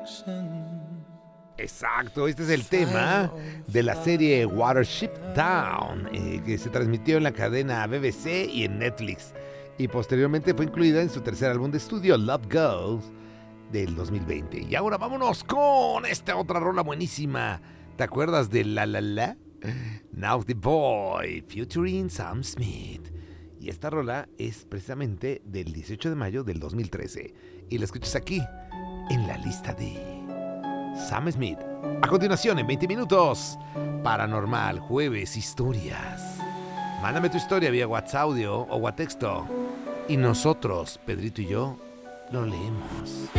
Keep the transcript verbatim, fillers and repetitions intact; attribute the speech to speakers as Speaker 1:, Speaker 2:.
Speaker 1: Exacto, este es el tema de la serie Watership Down, eh, que se transmitió en la cadena B B C y en Netflix. Y posteriormente fue incluida en su tercer álbum de estudio, Love Goes, del dos mil veinte. Y ahora vámonos con esta otra rola buenísima. ¿Te acuerdas de La La La? Now the Boy, featuring Sam Smith. Y esta rola es precisamente del dieciocho de mayo del dos mil trece. Y la escuchas aquí, en la lista de Sam Smith. A continuación, en veinte minutos, Paranormal Jueves Historias. Mándame tu historia vía WhatsApp audio o WhatsApp texto. Y nosotros, Pedrito y yo, lo leemos.